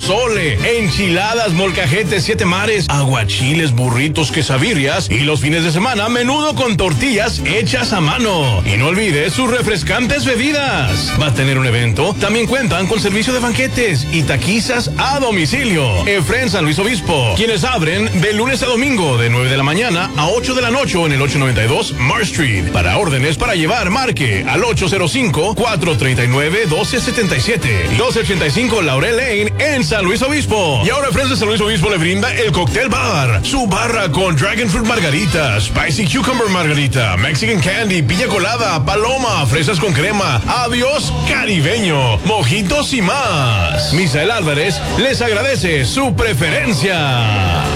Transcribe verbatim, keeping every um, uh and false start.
pozole, enchiladas, molcajetes, siete mares, aguachiles, burritos, quesabirrias y los fines de semana menudo con tortillas hechas a mano. Y no olvides sus refrescantes bebidas. ¿Va a tener un evento? También cuentan con servicio de banquetes y taquizas a domicilio. Efren San Luis Obispo, quienes abren de lunes a domingo de nueve de la mañana a ocho de la noche en el ochocientos noventa y dos Mart Street. Para órdenes para llevar, marque al ocho cero cinco, cuatro tres nueve, uno dos siete siete. doce ochenta y cinco Laurel Lane en San Luis Obispo. Y ahora Friends de San Luis Obispo le brinda el Cocktail Bar. Su barra con Dragon Fruit Margarita, Spicy Cucumber Margarita, Mexican Candy, piña colada, paloma, fresas con crema, adiós caribeño, mojitos y más. Misael Álvarez les agradece su preferencia.